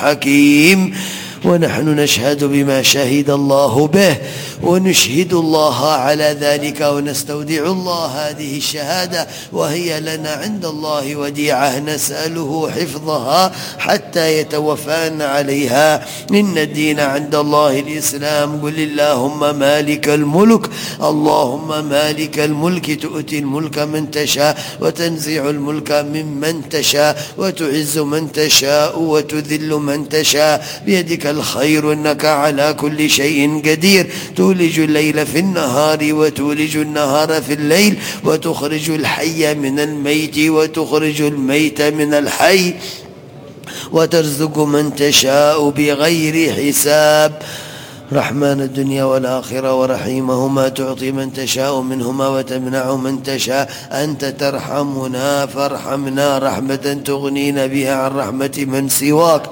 حكيم. ونحن نشهد بما شهد الله به، ونشهد الله على ذلك، ونستودع الله هذه الشهادة وهي لنا عند الله وديعة، نسأله حفظها حتى يتوفانا عليها. إن الدين عند الله الإسلام. قل اللهم مالك الملك، اللهم مالك الملك، تؤتي الملك من تشاء وتنزع الملك ممن تشاء وتعز من تشاء وتذل من تشاء، بيدك الخير إنك على كل شيء قدير. تولج الليل في النهار وتولج النهار في الليل، وتخرج الحي من الميت وتخرج الميت من الحي، وترزق من تشاء بغير حساب. رحمن الدنيا والآخرة ورحيمهما، تعطي من تشاء منهما وتمنع من تشاء. أنت ترحمنا فارحمنا رحمة تغنينا بها عن رحمة من سواك.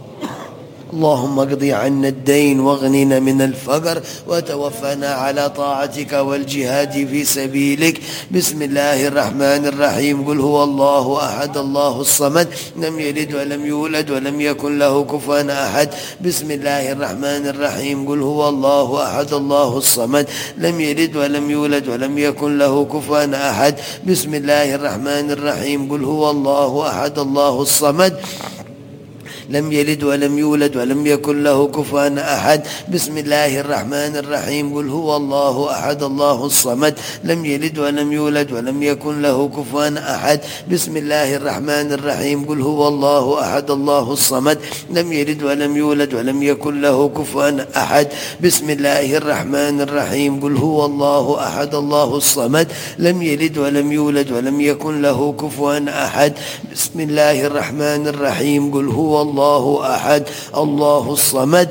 اللهم اقضي عنا الدين واغننا من الفقر، وتوفنا على طاعتك والجهاد في سبيلك. بسم الله الرحمن الرحيم. قل هو الله أحد الله الصمد، لم يلد ولم يولد ولم يكن له كفوا أحد. بسم الله الرحمن الرحيم. قل هو الله أحد الله الصمد، لم يلد ولم يولد ولم يكن له كفوا أحد. بسم الله الرحمن الرحيم. قل هو الله أحد الله الصمد، لم يلد ولم يولد ولم يكن له كفوا أحد. بسم الله الرحمن الرحيم. قل هو الله أحد الله الصمد، لم يلد ولم يولد ولم يكن له كفوا أحد. بسم الله الرحمن الرحيم. قل هو الله أحد الله الصمد، لم يلد ولم يولد ولم يكن له كفوا أحد. بسم الله الرحمن الرحيم. قل هو الله أحد الله الصمد، لم يلد ولم يولد ولم يكن له كفوا أحد. بسم الله الرحمن الرحيم. قل هو الله أحد الله الصمد،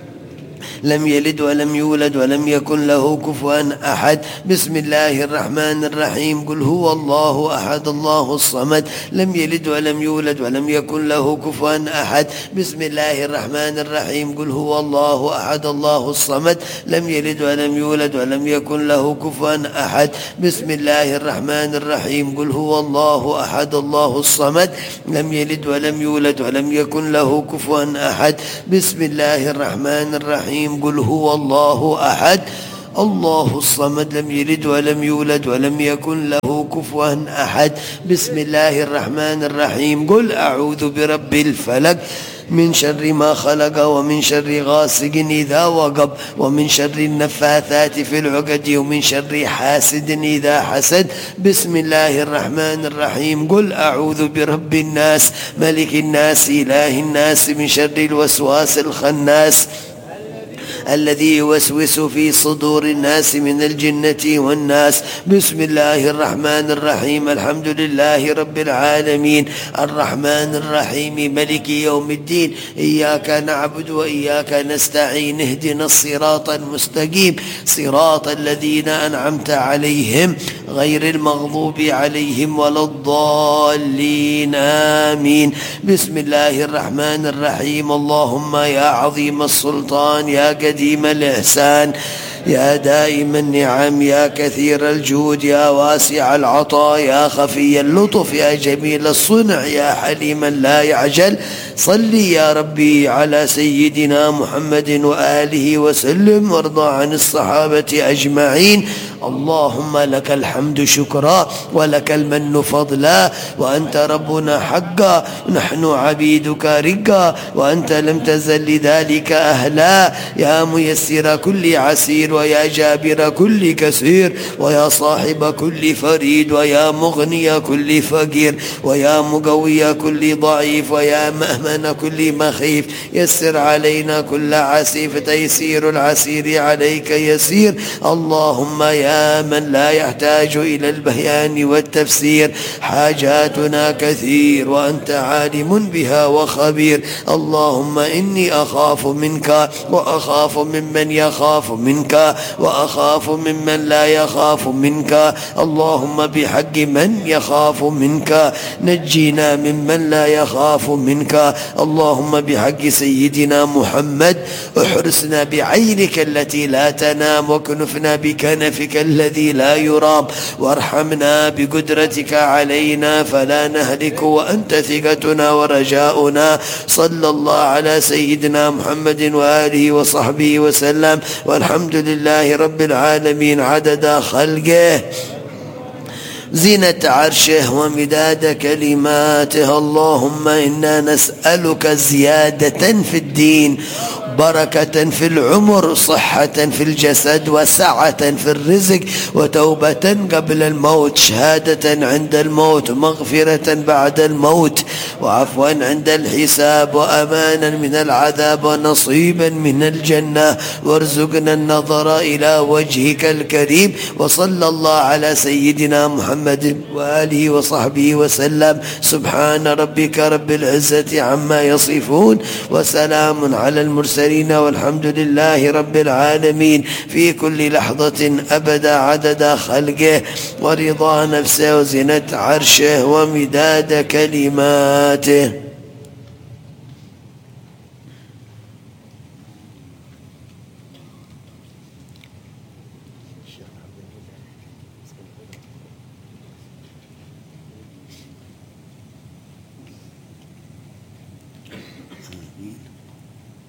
لم يلد ولم يولد ولم يكن له كفوا أحد. بسم الله الرحمن الرحيم. قل هو الله أحد الله الصمد، لم يلد ولم يولد ولم يكن له كفوا أحد. بسم الله الرحمن الرحيم. قل هو الله أحد الله الصمد، لم يلد ولم يولد ولم يكن له كفوا أحد. بسم الله الرحمن الرحيم. قل هو الله أحد الله الصمد، لم يلد ولم يولد ولم يكن له كفوا أحد. بسم الله الرحمن الرحيم. قل هو الله أحد الله الصمد، لم يلد ولم يولد ولم يكن له كفوا أحد. بسم الله الرحمن الرحيم. قل أعوذ برب الفلق من شر ما خلق، ومن شر غاسق إذا وقب، ومن شر النفاثات في العقد، ومن شر حاسد إذا حسد. بسم الله الرحمن الرحيم. قل أعوذ برب الناس ملك الناس إله الناس من شر الوسواس الخناس الذي يوسوس في صدور الناس من الجنة والناس. بسم الله الرحمن الرحيم. الحمد لله رب العالمين الرحمن الرحيم ملك يوم الدين، إياك نعبد وإياك نستعين، اهدنا الصراط المستقيم، صراط الذين أنعمت عليهم غير المغضوب عليهم ولا الضالين، آمين. بسم الله الرحمن الرحيم. اللهم يا عظيم السلطان، يا قديم الإحسان، يا دائم النعم، يا كثير الجود، يا واسع العطاء، يا خفي اللطف، يا جميل الصنع، يا حليما لا يعجل، صل يا ربي على سيدنا محمد وآله وسلم، وارض عن الصحابة أجمعين. اللهم لك الحمد شكرا، ولك المن فضلا، وأنت ربنا حقا، نحن عبيدك رقا، وأنت لم تزل لذلك أهلا. يا ميسر كل عسير، ويا جابر كل كسير، ويا صاحب كل فريد، ويا مغني كل فقير، ويا مقوي كل ضعيف، ويا مأمن كل مخيف. يسر علينا كل عسيف، تيسير العسير عليك يسير. اللهم يا من لا يحتاج إلى البيان والتفسير، حاجاتنا كثير وأنت عالم بها وخبير. اللهم إني أخاف منك وأخاف ممن يخاف منك، منك وأخاف ممن لا يخاف منك. اللهم بحق من يخاف منك نجينا ممن لا يخاف منك. اللهم بحق سيدنا محمد احرسنا بعينك التي لا تنام وكنفنا بكنفك الذي لا يرام، وارحمنا بقدرتك علينا فلا نهلك وأنت ثقتنا ورجاؤنا. صلى الله على سيدنا محمد وآله وصحبه وسلم، والحمد لله رب العالمين عدد خلقه زينة عرشه ومداد كلماته. اللهم إنا نسألك زيادة في الدين، بركة في العمر، صحة في الجسد، وسعة في الرزق، وتوبة قبل الموت، شهادة عند الموت، مغفرة بعد الموت، وعفوا عند الحساب، وأمانا من العذاب، ونصيبا من الجنة، وارزقنا النظر إلى وجهك الكريم. وصلى الله على سيدنا محمد وآله وصحبه وسلم. سبحان ربك رب العزة عما يصفون، وسلام على المرسلين، والحمد لله رب العالمين في كل لحظة أبدا عدد خلقه ورضا نفسه وزنة عرشه ومداد كلماته.